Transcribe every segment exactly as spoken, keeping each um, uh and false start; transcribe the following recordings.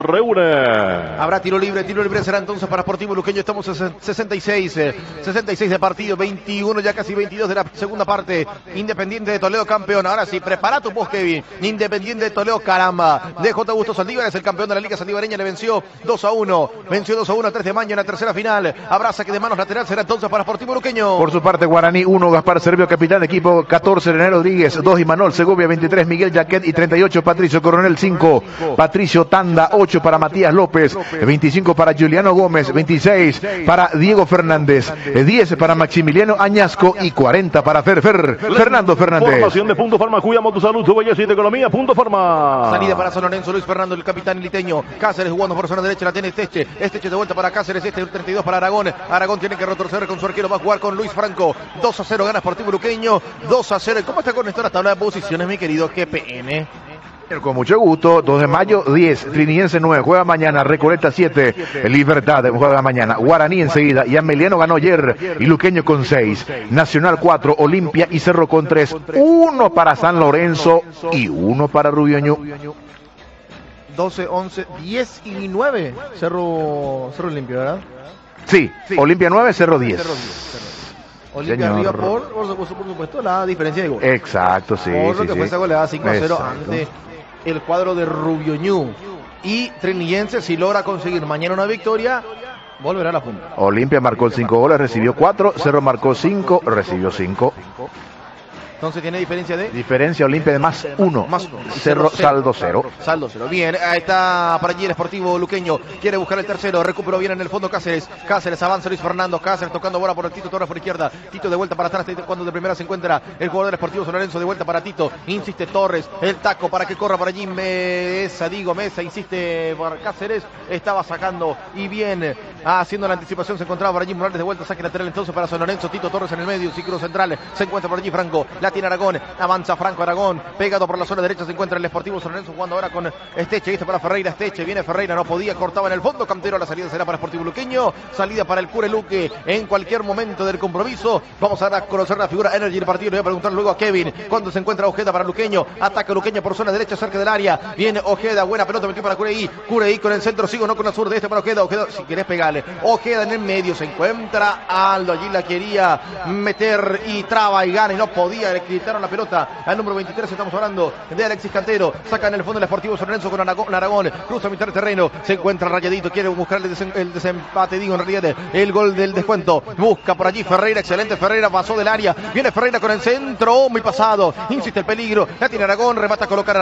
Reúne. Habrá tiro libre, tiro libre será entonces para Sportivo Luqueño. Estamos en sesenta y seis, sesenta y seis de partido, veintiuno, ya casi veintidós de la segunda parte. Independiente de Toledo campeón. Ahora sí, prepara tu voz, Kevin. Independiente de Toledo, caramba. D J Augusto Saldívar es el campeón de la Liga Saldívareña, le venció dos a uno. Venció dos a uno a tres de mayo en la tercera final. Habrá saque de manos lateral, será entonces para Sportivo Luqueño. Por su parte, Guaraní uno, Gaspar Servio, capitán de equipo, catorce, René Rodríguez, dos, Imanol Segovia, veintitrés, Miguel Jaquet y treinta y ocho, Patricio Coronel, cinco, Patricio Tanda, ocho para Matías López, veinticinco para Juliano Gómez, veintiséis para Diego Fernández, diez para Maximiliano Añasco y cuarenta para Ferfer, Fernando Fernández. Formación de Punto Farma, cuidamos tu salud, tu belleza y tu economía. Punto Farma. Salida para San Lorenzo, Luis Fernando, el capitán liteño. Cáceres jugando por zona derecha, la tiene Esteche. Esteche de vuelta para Cáceres, este treinta y dos para Aragón. Aragón tiene que retroceder con su arquero, va a jugar con Luis Franco. dos a cero gana Sportivo Luqueño, dos a cero. ¿Cómo está con esto la tabla de posiciones, mi querido G P N? Con mucho gusto, dos de mayo, diez, Triniense nueve, juega mañana, Recoleta siete, Libertad juega mañana, Guaraní enseguida, y Ameliano ganó ayer, y Luqueño con seis, Nacional cuatro, Olimpia y Cerro con tres, uno para San Lorenzo y uno para Rubioño. doce, once, diez y nueve, Cerro, Cerro Olimpia, ¿verdad? Sí, sí. Olimpia nueve, Cerro diez. Cerro diez, Cerro diez. Olimpia arriba por, por supuesto, por supuesto, la diferencia de gol. Exacto, sí. Por lo sí, que sí. fue esa goleada cinco a cero Exacto. ante el cuadro de Rubioñu. Y Trinillense, si logra conseguir mañana una victoria, volverá a la punta. Olimpia marcó cinco goles, recibió cuatro, Cerro marcó cinco, recibió cinco. Entonces tiene diferencia de... Diferencia Olimpia de más uno. Más uno. Cerro, saldo cero. Saldo cero. Bien, ahí está para allí el Sportivo Luqueño. Quiere buscar el tercero. Recuperó bien en el fondo Cáceres. Cáceres avanza Luis Fernando. Cáceres tocando bola por el Tito Torres por izquierda. Tito de vuelta para atrás. Cuando de primera se encuentra el jugador del Sportivo San Lorenzo. De vuelta para Tito. Insiste Torres. El taco para que corra por allí Mesa. Digo Mesa. Insiste para Cáceres. Estaba sacando y bien haciendo la anticipación. Se encontraba por allí Morales de vuelta. Saque lateral entonces para San Lorenzo. Tito Torres en el medio. Ciclo central. Se encuentra por allí Franco. La tiene Aragón. Avanza Franco Aragón, pegado por la zona derecha se encuentra el Sportivo San Lorenzo jugando ahora con Esteche, este para Ferreira, Esteche, viene Ferreira, no podía, cortaba en el fondo, Cantero, la salida será para Sportivo Luqueño, salida para el Cure Luque en cualquier momento del compromiso. Vamos a conocer la figura Energy del partido, le voy a preguntar luego a Kevin, cuando se encuentra Ojeda para Luqueño, ataca Luqueño por zona derecha cerca del área, viene Ojeda, buena pelota, metió para Cureí, Cureí con el centro, sigo no con la sur de este para Ojeda, Ojeda, si querés pegarle, Ojeda en el medio, se encuentra Aldo, allí la quería meter y traba y gana y no podía, le quitaron la pelota al número veintitrés, estamos hablando de Alexis Cantero, saca en el fondo el Sportivo San Lorenzo con Aragón, Aragón cruza a mitad de terreno, se encuentra Rayadito, quiere buscar el, desen, el desempate, digo en realidad el gol del descuento, busca por allí Ferreira, excelente Ferreira, pasó del área, viene Ferreira con el centro, oh, muy pasado, insiste el peligro, la tiene Aragón, remata a colocar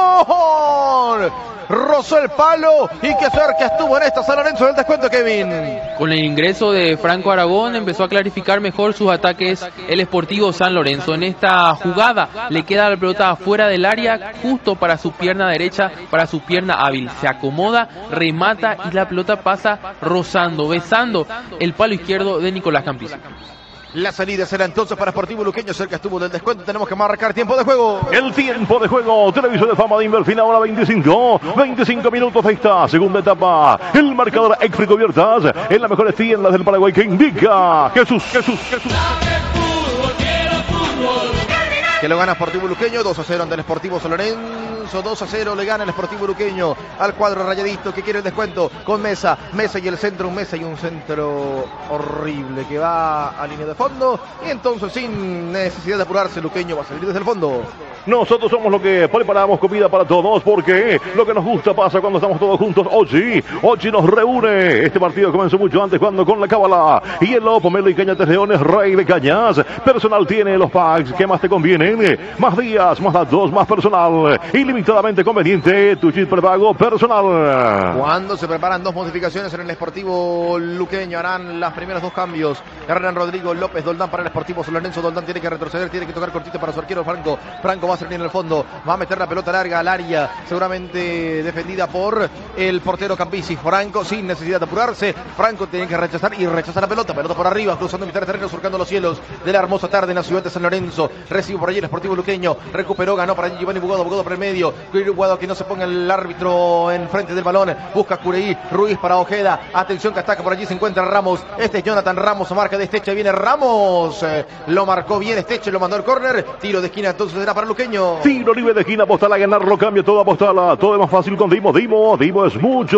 Aragón, rozó el palo y qué cerca estuvo en esta San Lorenzo del descuento, Kevin. Con el ingreso de Franco Aragón empezó a clarificar mejor sus ataques el Sportivo San Lorenzo. En esta jugada le queda la pelota fuera del área, justo para su pierna derecha, para su pierna hábil. Se acomoda, remata y la pelota pasa rozando, besando el palo izquierdo de Nicolás Campizo. La salida será entonces para Sportivo Luqueño, cerca estuvo del descuento, tenemos que marcar tiempo de juego. El tiempo de juego, Televisor de Fama de Inverfina, ahora veinticinco, veinticinco minutos de esta segunda etapa. El marcador Exfrico Viertas, en las mejores tiendas del Paraguay que indica Jesús, Jesús, Jesús. Que lo gana Sportivo Luqueño, dos a cero ante el Sportivo San Lorenzo, dos a cero le gana el Sportivo Luqueño al cuadro Rayadito que quiere el descuento con Mesa, Mesa y el centro, un Mesa y un centro horrible que va a línea de fondo y entonces sin necesidad de apurarse Luqueño va a salir desde el fondo. Nosotros somos los que preparamos comida para todos porque lo que nos gusta pasa cuando estamos todos juntos. Ochi, Ochi nos reúne. Este partido comenzó mucho antes cuando con la cábala. Hielo, pomelo y cañates leones, rey de cañas. Personal tiene los packs que más te convienen. Más días, más datos, más personal. Ilimitadamente conveniente. Tu chip prepago personal. Cuando se preparan dos modificaciones en el Sportivo Luqueño, harán las primeras dos cambios. Hernán Rodrigo López Doldán para el Sportivo San Lorenzo. Doldán tiene que retroceder, tiene que tocar cortito para su arquero Franco. Franco va a salir en el fondo, va a meter la pelota larga al área, seguramente defendida por el portero Campisi. Franco sin necesidad de apurarse, Franco tiene que rechazar y rechazar la pelota, pelota por arriba, cruzando mitad de terreno, surcando los cielos de la hermosa tarde en la ciudad de San Lorenzo. Recibe por allí el Sportivo Luqueño, recuperó, ganó para allí Giovanni Bugodo, Bugodo por el medio, Luqueño. Cuidado que no se ponga el árbitro enfrente del balón. Busca Cureí. Ruiz para Ojeda. Atención que ataca por allí. Se encuentra Ramos. Este es Jonathan Ramos. Marca de Esteche. Viene Ramos. Eh, lo marcó bien Esteche. Lo mandó al córner. Tiro de esquina entonces será para Luqueño. Tiro libre de esquina. Apostala a ganarlo. Cambia todo. Apostala. Todo es más fácil con Dimo. Dimo. Dimo es mucho